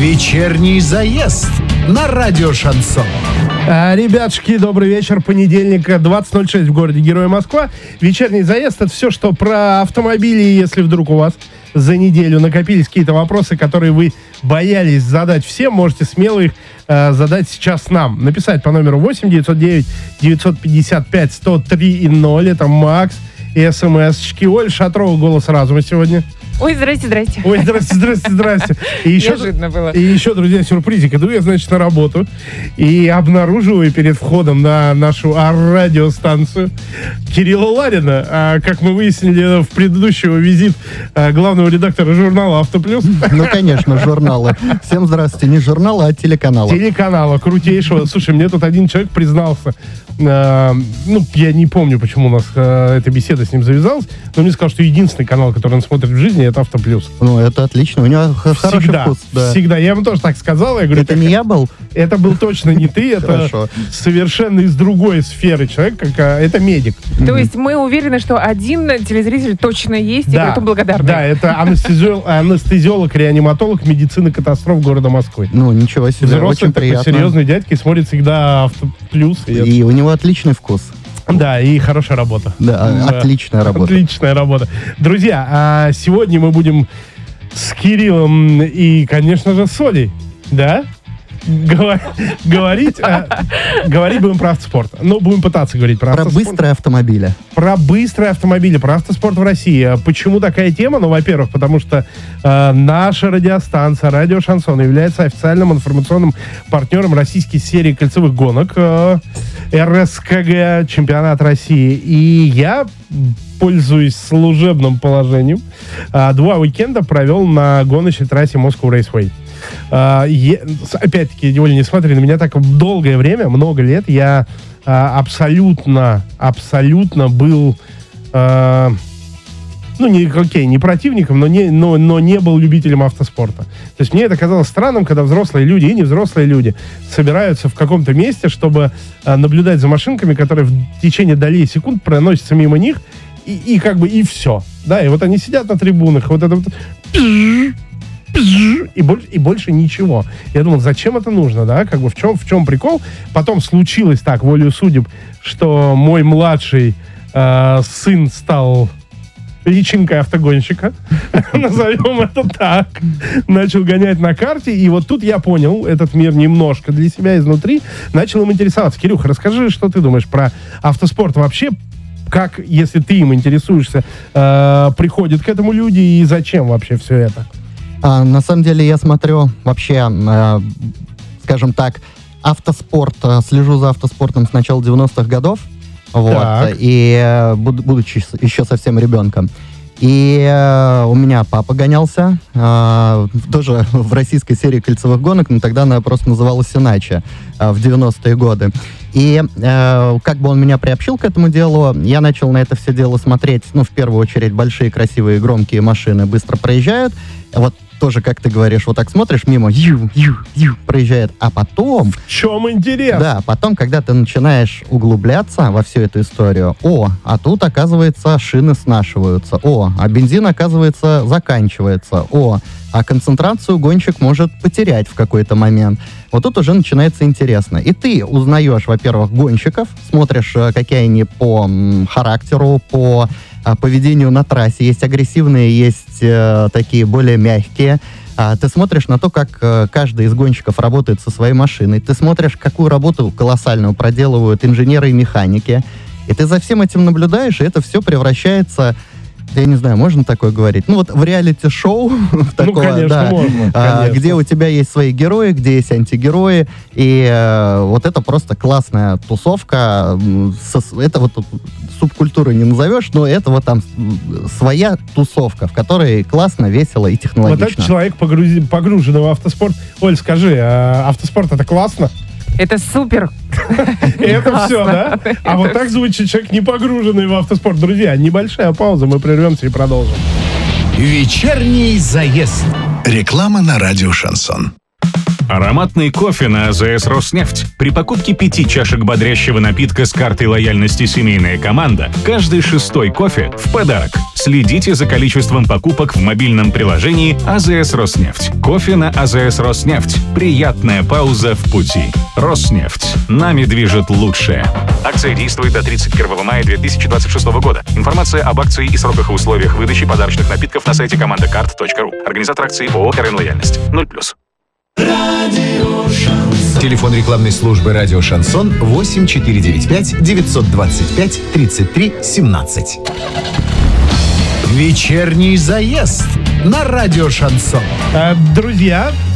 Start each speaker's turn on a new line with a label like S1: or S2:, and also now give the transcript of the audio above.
S1: Вечерний заезд на радио Шансон.
S2: Ребятушки, добрый вечер. Понедельник, 20:06 в городе Герои Москва. Вечерний заезд — это все, что про автомобили. Если вдруг у вас за неделю накопились какие-то вопросы, которые вы боялись задать всем, можете смело их задать сейчас нам. Написать по номеру 8-909-955-103-0. Это Макс и СМС-очки. Оль Шатрова, «Голос разума» сегодня.
S3: Ой, здрасте.
S2: Ой, здрасте. И
S3: Неожиданно было.
S2: И еще, друзья, сюрпризик. Иду я, значит, на работу и обнаруживаю перед входом на нашу радиостанцию Кирилла Ларина. Как мы выяснили в предыдущего визит главного редактора журнала «Автоплюс».
S4: Ну, конечно, журналы. Всем здравствуйте. Не журнала, а телеканала.
S2: Телеканала крутейшего. Слушай, мне тут один человек признался. Я не помню, почему у нас эта беседа с ним завязалась, но мне сказал, что единственный канал, который он смотрит в жизни, это «Автоплюс».
S4: Ну, это отлично. У него хороший вкус. Да.
S2: Всегда. Я ему тоже так сказал. Я говорю,
S4: это не я был?
S2: Это был точно не ты. Это совершенно из другой сферы человек. Это медик.
S3: То есть мы уверены, что один телезритель точно есть, и поэтому благодарны.
S2: Да, это анестезиолог, реаниматолог медицины катастроф города Москвы.
S4: Ну, ничего себе.
S2: Взрослый
S4: очень
S2: такой
S4: приятно.
S2: серьезный дядька и смотрит всегда «Автоплюс».
S4: И у него отличный вкус.
S2: Да, и хорошая работа.
S4: Да, отличная работа.
S2: Отличная работа. Друзья, сегодня мы будем с Кириллом и, конечно же, с Олей, да? Говорить будем про автоспорт. Ну, будем пытаться говорить про автоспорт.
S4: Про быстрые автомобили.
S2: Про быстрые автомобили, про автоспорт в России. Почему такая тема? Ну, во-первых, потому что наша радиостанция «Радио Шансон» является официальным информационным партнером российской серии кольцевых гонок РСКГ, чемпионат России. И я, пользуясь служебным положением, 2 уикенда провел на гоночной трассе Moscow Raceway. Опять-таки, Оля, не смотри на меня, так долгое время, много лет я абсолютно был не противником, но не был любителем автоспорта. То есть мне это казалось странным, когда взрослые люди и невзрослые люди собираются в каком-то месте, чтобы наблюдать за машинками, которые в течение долей секунд проносятся мимо них, и все. Да, и вот они сидят на трибунах, вот это вот и больше ничего. Я думал, зачем это нужно, да? В чем прикол? Потом случилось так, волею судеб, что мой младший сын стал личинкой автогонщика, назовем это так, начал гонять на карте, и вот тут я понял этот мир немножко для себя изнутри, начал им интересоваться. Кирюха, расскажи, что ты думаешь про автоспорт вообще, как, если ты им интересуешься, приходят к этому люди, и зачем вообще все это?
S4: На самом деле я смотрю вообще, скажем так, автоспорт, слежу за автоспортом с начала 90-х годов, и будучи еще совсем ребенком. И у меня папа гонялся, тоже в российской серии кольцевых гонок, но тогда она просто называлась иначе, в 90-е годы. И как бы он меня приобщил к этому делу, я начал на это все дело смотреть, в первую очередь, большие, красивые, громкие машины быстро проезжают, вот тоже, как ты говоришь, вот так смотришь мимо, проезжает, а потом...
S2: В чем интерес?
S4: Да, потом, когда ты начинаешь углубляться во всю эту историю, а тут, оказывается, шины снашиваются, а бензин, оказывается, заканчивается, а концентрацию гонщик может потерять в какой-то момент. Вот тут уже начинается интересно. И ты узнаешь, во-первых, гонщиков, смотришь, какие они по характеру, по поведению на трассе. Есть агрессивные, есть такие более мягкие. Ты смотришь на то, как каждый из гонщиков работает со своей машиной. Ты смотришь, какую работу колоссальную проделывают инженеры и механики. И ты за всем этим наблюдаешь, и это все превращается... Я не знаю, можно такое говорить? В реалити-шоу такое,
S2: конечно,
S4: да,
S2: можно, конечно.
S4: Где у тебя есть свои герои, где есть антигерои, и вот это просто классная тусовка. Это вот субкультуры не назовешь, но это вот там своя тусовка, в которой классно, весело и технологично.
S2: Вот этот человек погруженный в автоспорт. Оль, скажи, автоспорт — это классно?
S3: Это супер.
S2: Это все, да? А вот так звучит человек, не погруженный в автоспорт. Друзья, небольшая пауза, мы прервемся и продолжим.
S1: Вечерний заезд. Реклама на радио Шансон.
S5: Ароматный кофе на АЗС «Роснефть». При покупке 5 чашек бодрящего напитка с картой лояльности «Семейная команда» каждый 6-й кофе в подарок. Следите за количеством покупок в мобильном приложении АЗС «Роснефть». Кофе на АЗС «Роснефть». Приятная пауза в пути. «Роснефть». Нами движет лучшее. Акция действует до 31 мая 2026 года. Информация об акции и сроках и условиях выдачи подарочных напитков на сайте командакарт.ру. Организатор акции ООО «РН Лояльность». 0+.
S1: Телефон рекламной службы «Радио Шансон» 8495 925 33 17. Вечерний заезд на «Радио Шансон».
S2: Друзья,